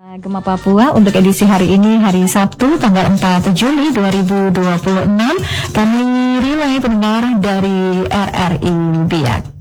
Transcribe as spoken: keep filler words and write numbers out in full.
Gema Papua untuk edisi hari ini, hari Sabtu tanggal empat Juli dua ribu dua puluh enam, kami relay pendengar dari R R I Biak.